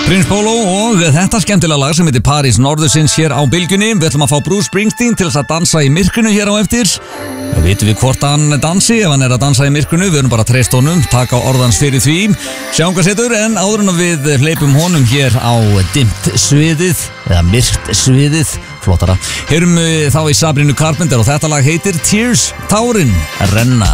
Prins Pólo og þetta skemmtilega lag sem heitir París Norðursins hér á bylgjunni. Við ætlum að fá Bruce Springsteen til þess að dansa í myrkrinu hér á eftir. Vitum við hvort hann dansi, ef hann að dansa í myrkrinu. Við erum bara að treysta honum, taka orðans fyrir því. Sjáum hvað setur, en áður en við hleypum honum hér á dimmt sviðið, eða myrkt sviðið, flottara. Heyrum þá í Sabrinu Carpenter og þetta lag heitir Tears, tárin renna.